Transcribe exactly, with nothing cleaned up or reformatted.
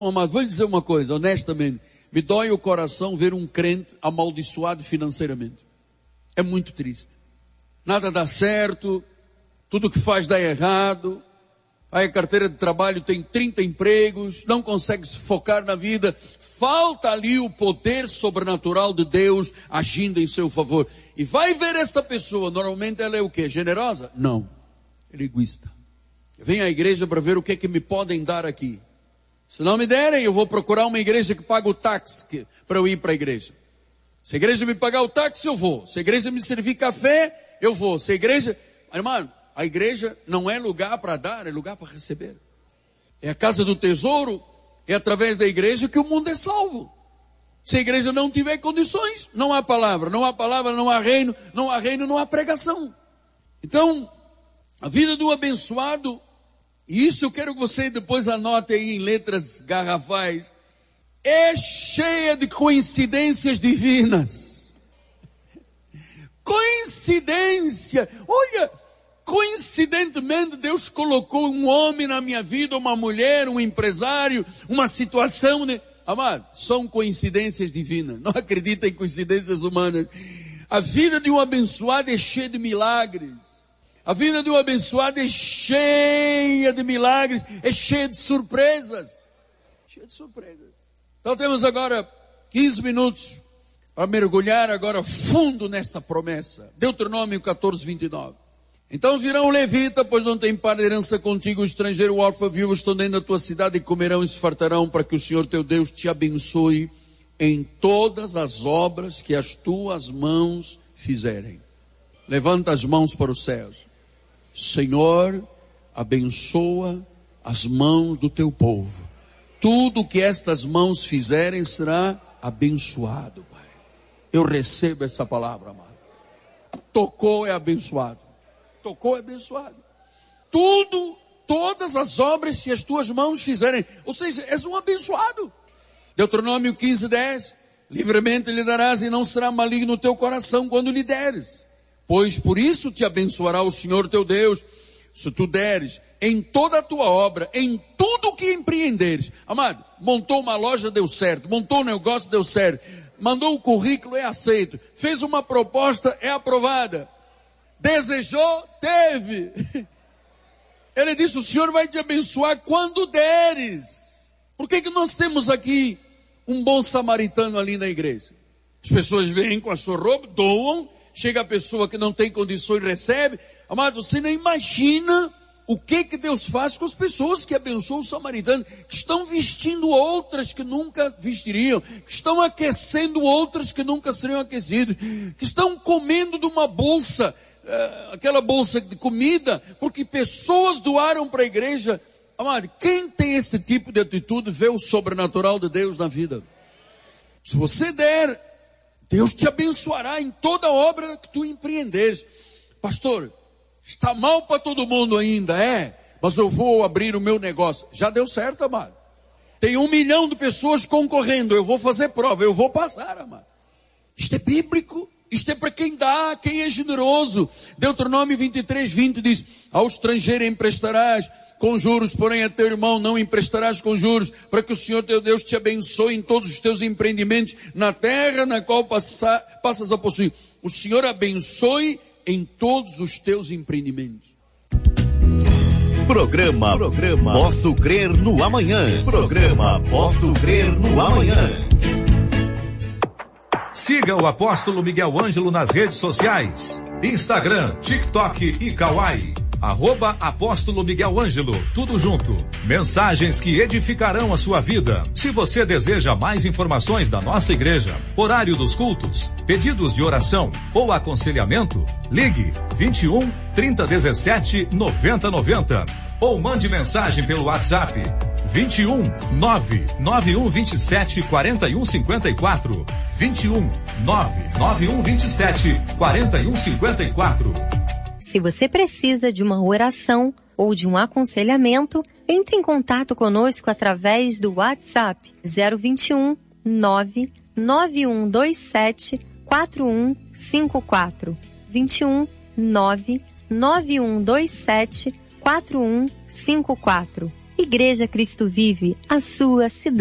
Mas vou lhe dizer uma coisa, honestamente, me dói o coração ver um crente amaldiçoado financeiramente. É muito triste. Nada dá certo, tudo que faz dá errado. Aí a carteira de trabalho tem trinta empregos, não consegue se focar na vida. Falta ali o poder sobrenatural de Deus agindo em seu favor. E vai ver esta pessoa, normalmente ela é o quê? Generosa? Não, ela é egoísta. Vem à igreja para ver o que é que me podem dar aqui. Se não me derem, eu vou procurar uma igreja que paga o táxi para eu ir para a igreja. Se a igreja me pagar o táxi, eu vou. Se a igreja me servir café, eu vou. Se a igreja... Irmão, a igreja não é lugar para dar, é lugar para receber. É a casa do tesouro, é através da igreja que o mundo é salvo. Se a igreja não tiver condições, não há palavra. Não há palavra, não há reino. Não há reino, não há pregação. Então, a vida do abençoado... E isso eu quero que você depois anote aí em letras garrafais. É cheia de coincidências divinas. Coincidência. Olha, coincidentemente Deus colocou um homem na minha vida, uma mulher, um empresário, uma situação. De... Amado, são coincidências divinas. Não acredita em coincidências humanas. A vida de um abençoado é cheia de milagres. A vida de um abençoado é cheia de milagres, é cheia de surpresas. Cheia de surpresas. Então temos agora quinze minutos para mergulhar agora fundo nesta promessa. Deuteronômio catorze, vinte e nove. Então virão o levita, pois não tem par de herança contigo, o estrangeiro, o órfão, viúva, estão dentro da tua cidade, e comerão e se fartarão, para que o Senhor teu Deus te abençoe em todas as obras que as tuas mãos fizerem. Levanta as mãos para os céus. Senhor, abençoa as mãos do teu povo. Tudo que estas mãos fizerem será abençoado, Pai. Eu recebo essa palavra, amado. Tocou é abençoado. Tocou é abençoado. Tudo, todas as obras que as tuas mãos fizerem. Ou seja, és um abençoado. Deuteronômio quinze, dez. Livremente lhe darás e não será maligno o teu coração quando lhe deres. Pois por isso te abençoará o Senhor teu Deus, se tu deres em toda a tua obra, em tudo o que empreenderes. Amado, montou uma loja, deu certo. Montou um negócio, deu certo. Mandou o currículo, é aceito. Fez uma proposta, é aprovada. Desejou, teve. Ele disse, o Senhor vai te abençoar quando deres. Por que que nós temos aqui um bom samaritano ali na igreja? As pessoas vêm com a sua roupa, doam. Chega a pessoa que não tem condições e recebe. Amado, você não imagina o que que Deus faz com as pessoas que abençoam o samaritano, que estão vestindo outras que nunca vestiriam, que estão aquecendo outras que nunca seriam aquecidas, que estão comendo de uma bolsa, uh, aquela bolsa de comida, porque pessoas doaram para a igreja. Amado, quem tem esse tipo de atitude vê o sobrenatural de Deus na vida. Se você der, Deus te abençoará em toda obra que tu empreenderes. Pastor, está mal para todo mundo ainda, é? Mas eu vou abrir o meu negócio. Já deu certo, amado. Tem um milhão de pessoas concorrendo. Eu vou fazer prova, eu vou passar, amado. Isto é bíblico. Isto é para quem dá, quem é generoso. Deuteronômio vinte e três, vinte diz, ao estrangeiro emprestarás com juros, porém a teu irmão não emprestarás com juros, para que o Senhor teu Deus te abençoe em todos os teus empreendimentos, na terra na qual passa, passas a possuir. O Senhor abençoe em todos os teus empreendimentos. Programa, programa, Posso Crer no Amanhã. Programa Posso Crer no Amanhã. Siga o Apóstolo Miguel Ângelo nas redes sociais, Instagram, TikTok e Kawaii. Arroba Apóstolo Miguel Ângelo, tudo junto. Mensagens que edificarão a sua vida. Se você deseja mais informações da nossa igreja, horário dos cultos, pedidos de oração ou aconselhamento, ligue vinte e um, trinta, dezessete, noventa, noventa ou mande mensagem pelo WhatsApp vinte e um, nove nove um vinte e sete, quarenta e um cinquenta e quatro. vinte e um, nove nove um vinte e sete, quarenta e um cinquenta e quatro. Se você precisa de uma oração ou de um aconselhamento, entre em contato conosco através do WhatsApp zero vinte e um, nove nove um dois sete, quatro um cinco quatro. vinte e um, nove nove um dois sete, quatro um cinco quatro. Igreja Cristo Vive, a sua cidade.